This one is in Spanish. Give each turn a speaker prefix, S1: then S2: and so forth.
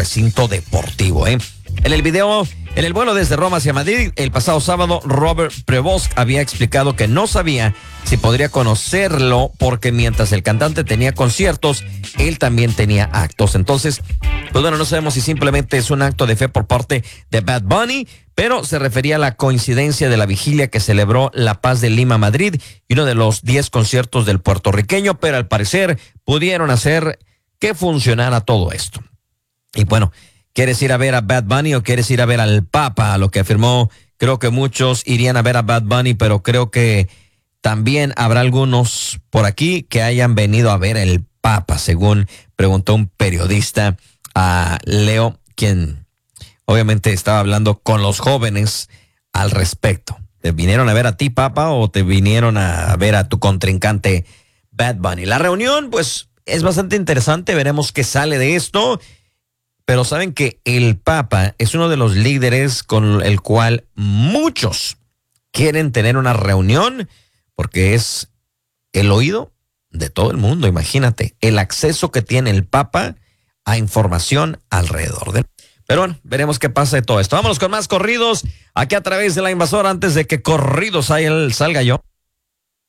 S1: recinto deportivo. En el video, en el vuelo desde Roma hacia Madrid, el pasado sábado, Robert Prevost había explicado que no sabía si podría conocerlo porque mientras el cantante tenía conciertos, él también tenía actos. Entonces, pues bueno, no sabemos si simplemente es un acto de fe por parte de Bad Bunny, pero se refería a la coincidencia de la vigilia que celebró La Paz de Lima, Madrid, y uno de los 10 conciertos del puertorriqueño, pero al parecer pudieron hacer que funcionara todo esto. Y bueno, ¿quieres ir a ver a Bad Bunny o quieres ir a ver al Papa? A lo que afirmó, creo que muchos irían a ver a Bad Bunny, pero creo que también habrá algunos por aquí que hayan venido a ver el Papa, según preguntó un periodista a Leo, quien obviamente estaba hablando con los jóvenes al respecto. ¿Te vinieron a ver a ti, Papa, o te vinieron a ver a tu contrincante Bad Bunny? La reunión, pues, es bastante interesante. Veremos qué sale de esto. Pero saben que el Papa es uno de los líderes con el cual muchos quieren tener una reunión porque es el oído de todo el mundo. Imagínate el acceso que tiene el Papa a información alrededor de él. Pero bueno, veremos qué pasa de todo esto. Vámonos con más corridos aquí a través de La Invasora antes de que corridos salga yo.